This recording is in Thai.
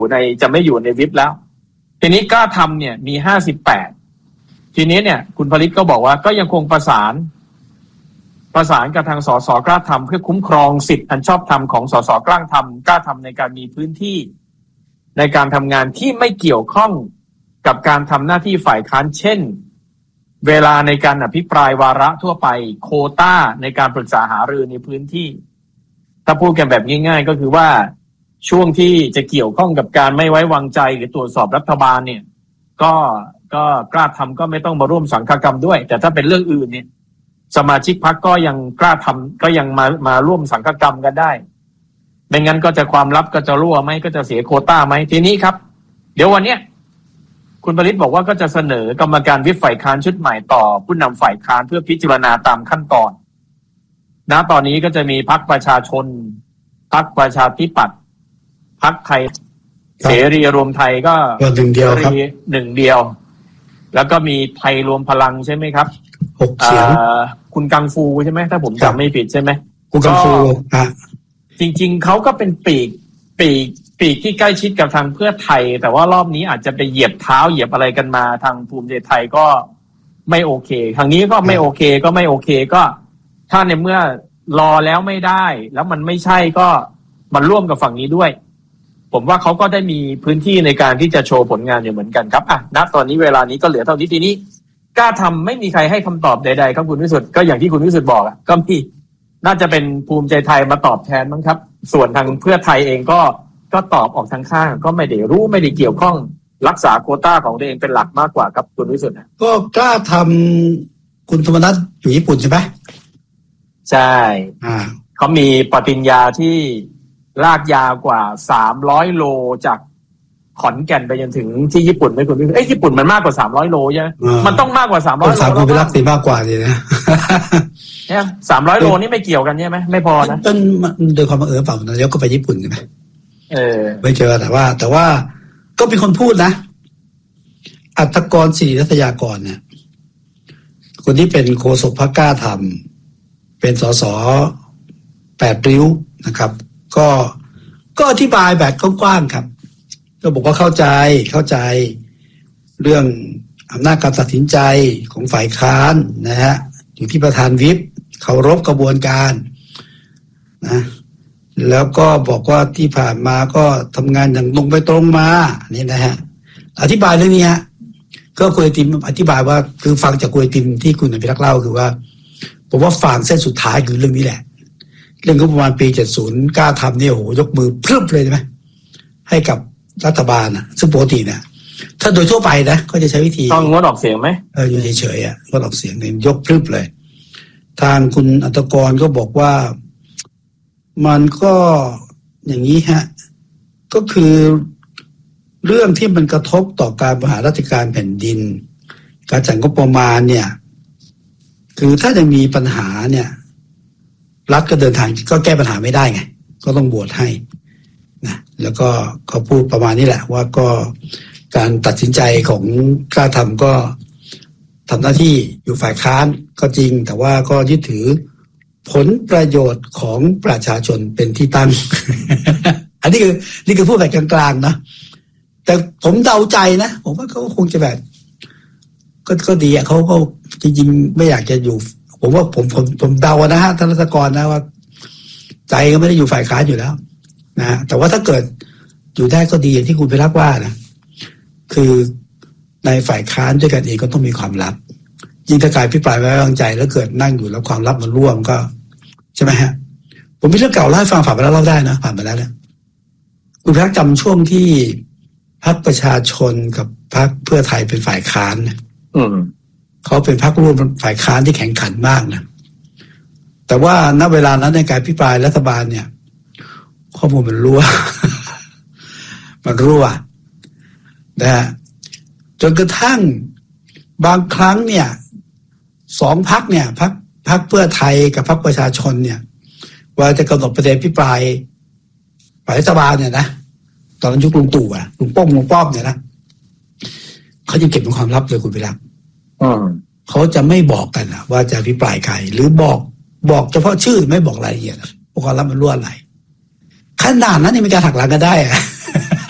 จะไม่อยู่ในวิปแล้วทีนี้กล้าทำเนี่ยมี58ทีนี้เนี่ยคุณผลิตก็บอกว่าก็ยังคงประสานกับทางสสกล้าทำเพื่อคุ้มครองสิทธิอันชอบธรรมของสสกล้าทำในการมีพื้นที่ในการทำงานที่ไม่เกี่ยวข้องกับการทำหน้าที่ฝ่ายค้านเช่นเวลาในการอภิปรายวาระทั่วไปโควต้าในการปรึกษาหารือในพื้นที่ถ้าพูดกันแบบง่ายๆก็คือว่าช่วงที่จะเกี่ยวข้องกับการไม่ไว้วางใจหรือตรวจสอบรัฐบาลเนี่ยก็กล้าทำก็ไม่ต้องมาร่วมสังฆกรรมด้วยแต่ถ้าเป็นเรื่องอื่นเนี่ยสมาชิกพรรคก็ยังกล้าทำก็ยังมาร่วมสังฆกรรมกันได้ไม่งั้นก็จะความลับก็จะรั่วไหมก็จะเสียโควต้าไหมทีนี้ครับเดี๋ยววันเนี้ยคุณผลิตบอกว่าก็จะเสนอกรรมการวิปฝ่ายค้านชุดใหม่ต่อผู้นำฝ่ายค้านเพื่อพิจารณาตามขั้นตอนณตอนนี้ก็จะมีพรรคประชาชนพรรคประชาธิปัตย์พรรคไทยเสรีรวมไทยก็หนึ่งเดียวครับหนึ่งเดียวแล้วก็มีไทยรวมพลังใช่ไหมครับ 6 เสียงคุณกังฟูใช่ไหมถ้าผมจำไม่ผิดใช่ไหมคุณกังฟูจริงๆเขาก็เป็นปีกที่ใกล้ชิดกับทางเพื่อไทยแต่ว่ารอบนี้อาจจะไปเหยียบเท้าเหยียบอะไรกันมาทางภูมิใจไทยก็ไม่โอเคทางนี้ก็ไม่โอเคก็ถ้าในเมื่อรอแล้วไม่ได้แล้วมันไม่ใช่ก็มันร่วมกับฝั่งนี้ด้วยผมว่าเขาก็ได้มีพื้นที่ในการที่จะโชว์ผลงานอยู่เหมือนกันครับณตอนนี้เวลานี้ก็เหลือเท่านี้ทีนี้กล้าทำไม่มีใครให้คำตอบใดๆครับคุณวิสุทธิ์ก็อย่างที่คุณวิสุทธิ์บอกก็มีน่าจะเป็นภูมิใจไทยมาตอบแทนมั้งครับส่วนทางเพื่อไทยเองก็ตอบออกทางข้างก็ไม่ได้รู้ไม่ได้เกี่ยวข้องรักษาโควต้าของตัวเองเป็นหลักมากกว่าครับคุณวิสุทธิ์ก็กล้าทำคุณธรรมนัสอยู่ญี่ปุ่นใช่ไหมใช่เขามีปฏิญญาที่ลากยาวกว่า300โลจากขอนแก่นไปจนถึงที่ญี่ปุ่นไหมคุณวิสุทธิ์ญี่ปุ่นมันมากกว่า300โลใช่ไหมมันต้องมากกว่า300โล 3คุณไปรักตีมากกว่าเลยนะเนี่ย300โลนี่ไม่เกี่ยวกันใช่ไหมไม่พอนะต้นโดยความบังเอิญเปล่านายกก็ไปญี่ปุ่นใช่ไหมไม่เจอแต่ว่าก็เป็นคนพูดนะอัตกรศิริรัตยากรเนี่ยคนที่เป็นโฆษกพรรคกล้าทำเป็นสส8 ริ้วนะครับก็อธิบายแบบกว้างๆครับก็บอกว่าเข้าใจเรื่องอำนาจการตัดสินใจของฝ่ายค้านนะฮะอยู่ที่ประธานวิปเคารพกระบวนการนะแล้วก็บอกว่าที่ผ่านมาก็ทำงานอย่างตรงไปตรงมานี่นะฮะอธิบายเรื่องนี้ฮะก็คุยติมอธิบายว่าคือฟังจากคุยติมที่คุณอภิรักษ์เล่าคือว่าผมว่าฝั่งเส้นสุดท้ายคือเรื่องนี้แหละเรื่องงบประมาณปี70กล้าทำเนี่ยโหยกมือพรึบเลยใช่ไหมให้กับรัฐบาลซึ่งปกติเนี่ยถ้าโดยทั่วไปนะก็จะใช้วิธีต้องงดออกเสียงไหมอยู่เฉยๆงดออกเสียงเนี่ยยกพรึบเลยทางคุณอัตกรก็บอกว่ามันก็อย่างนี้ฮะก็คือเรื่องที่มันกระทบต่อการบริหารราชการแผ่นดินการจัดงบประมาณเนี่ยคือถ้าจะมีปัญหาเนี่ยรัฐก็เดินทางก็แก้ปัญหาไม่ได้ไงก็ต้องบวชให้นะแล้วก็เขาพูดประมาณนี้แหละว่าก็การตัดสินใจของกล้าทำก็ทำหน้าที่อยู่ฝ่ายค้านก็จริงแต่ว่าก็ยึดถือผลประโยชน์ของประชาชนเป็นที่ตั้ง อันนี้คือพูดแบบกลางๆนะแต่ผมเดาใจนะผมว่าเขาคงจะแบบก็ดีเขาก็จริงๆไม่อยากจะอยู่ผมว่าผมเดานะฮะท่านรัฐกรนะว่าใจก็ไม่ได้อยู่ฝ่ายค้านอยู่แล้วนะฮะแต่ว่าถ้าเกิดอยู่ได้ก็ดีอย่างที่คุณไปรักว่านะคือในฝ่ายค้านด้วยกันเองก็ต้องมีความลับยิ่งถ้าการพิปรายไม่ไว้วางใจแล้วเกิดนั่งอยู่แล้วความลับมันร่วมก็ใช่ไหมฮะผมมีเรื่องเก่าเล่าให้ฟังผ่านไปแล้วเล่าได้นะผ่านไปแล้วเนี่ยคุณพักจำช่วงที่พรรคประชาชนกับพรรคเพื่อไทยเป็นฝ่ายค้านเขาเป็นพรรคร่วมฝ่ายค้านที่แข็งขันมากนะแต่ว่าณเวลานั้นในการพิปรายรัฐบาลเนี่ยข้อมูลมันรั่ว มันรั่วนะฮะจนกระทั่งบางครั้งเนี่ย2 พรรคเนี่ยพรรคเพื่อไทยกับพรรคประชาชนเนี่ยว่าจะกำหนดประเด็นพิปรายฝ่ายรัฐบาลเนี่ยนะตอนนั้นยุคลุงตู่ลุงป้อมเนี่ยนะเขาจะเก็บเป็นความลับเลยคุณพิรักษ์เขาจะไม่บอกกันว่าจะพิปรายใครหรือบอกเฉพาะชื่อไม่บอกรายละเอียดเพราะความลับมันรั่วไหลขนาดนั้นยังมีการหักหลังกันได้